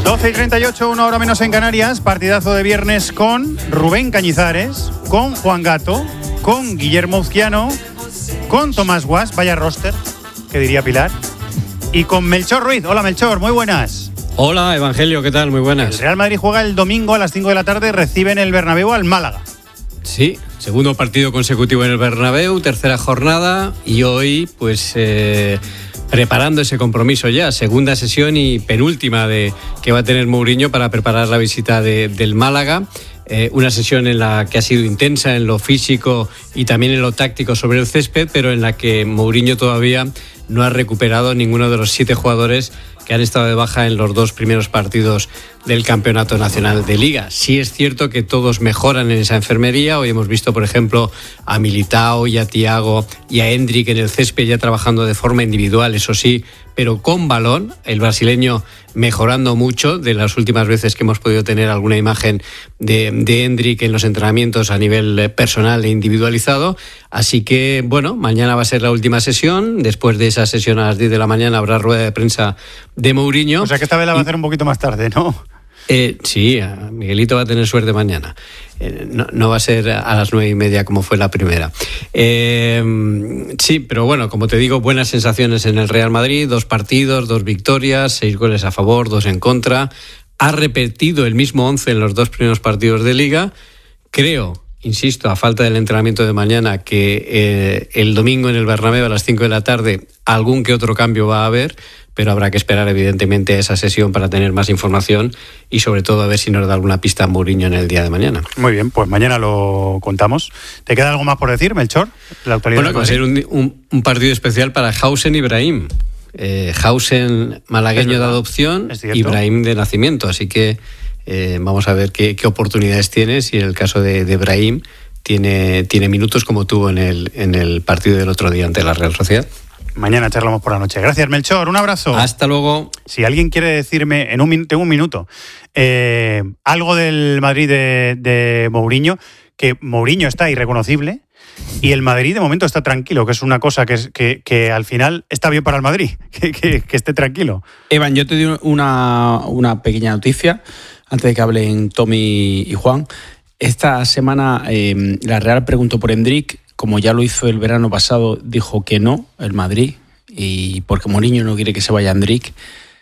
12:38, una hora menos en Canarias. Partidazo de viernes con Rubén Cañizares, con Juan Gato, con Guillermo Uzquiano, con Tomás Guas, vaya roster, que diría Pilar, y con Melchor Ruiz. Hola Melchor, muy buenas. Hola Evangelio, ¿qué tal? Muy buenas. El Real Madrid juega el domingo a las 5 de la tarde, recibe en el Bernabéu al Málaga. Sí, segundo partido consecutivo en el Bernabéu, tercera jornada, y hoy pues preparando ese compromiso ya, segunda sesión y penúltima que va a tener Mourinho para preparar la visita del Málaga. Una sesión en la que ha sido intensa en lo físico y también en lo táctico sobre el césped, pero en la que Mourinho todavía no ha recuperado ninguno de los 7 jugadores que han estado de baja en los 2 primeros partidos del Campeonato Nacional de Liga. Sí es cierto que todos mejoran en esa enfermería. Hoy hemos visto, por ejemplo, a Militao y a Thiago y a Endrick en el césped ya trabajando de forma individual, eso sí, pero con balón. El brasileño mejorando mucho de las últimas veces que hemos podido tener alguna imagen de Endrick en los entrenamientos a nivel personal e individualizado. Así que, bueno, mañana va a ser la última sesión. Después de esa sesión a las 10 de la mañana habrá rueda de prensa de Mourinho. O sea que esta vez la va a hacer un poquito más tarde, ¿no? Sí, Miguelito va a tener suerte mañana. No va a ser a las 9:30 como fue la primera. Sí, pero bueno, como te digo, buenas sensaciones en el Real Madrid. 2 partidos, 2 victorias, 6 goles a favor, 2 en contra. Ha repetido el mismo 11 en los 2 primeros partidos de Liga. Creo, insisto, a falta del entrenamiento de mañana, que el domingo en el Bernabéu a las 5 de la tarde algún que otro cambio va a haber, pero habrá que esperar evidentemente a esa sesión para tener más información y sobre todo a ver si nos da alguna pista a Mourinho en el día de mañana. Muy bien, pues mañana lo contamos. ¿Te queda algo más por decir, Melchor? La actualidad. Bueno, que va a ser un partido especial para Hausen y Brahim. Hausen malagueño de adopción y Brahim de nacimiento, así que vamos a ver qué oportunidades tiene, si en el caso de Brahim tiene minutos como tuvo en el partido del otro día ante la Real Sociedad. Mañana charlamos por la noche. Gracias, Melchor. Un abrazo. Hasta luego. Si alguien quiere decirme, tengo un minuto, algo del Madrid de Mourinho, que Mourinho está irreconocible y el Madrid de momento está tranquilo, que es una cosa que al final está bien para el Madrid, que esté tranquilo. Evan, yo te doy una pequeña noticia antes de que hablen Tommy y Juan. Esta semana la Real preguntó por Endrick. Como ya lo hizo el verano pasado, dijo que no, el Madrid, y porque Mourinho no quiere que se vaya Endrick.